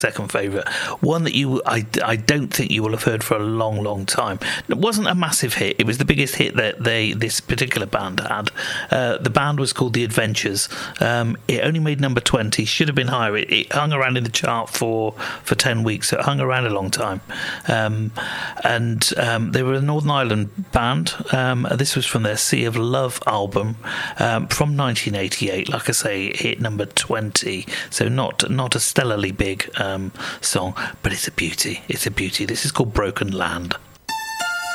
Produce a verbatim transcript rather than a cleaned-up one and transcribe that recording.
second favourite, one that you I, I don't think you will have heard for a long long time. It wasn't a massive hit. It was the biggest hit that they this particular band had. Uh, the band was called The Adventures. Um, it only made number twenty, should have been higher. It, it hung around in the chart for for ten weeks, so it hung around a long time. Um, and um, they were a Northern Ireland band. Um, this was from their Sea of Love album um, from nineteen eighty-eight. Like I say, it hit number twenty, so not not a stellarly big um, song, but it's a beauty. It's a beauty. This is called Broken Land.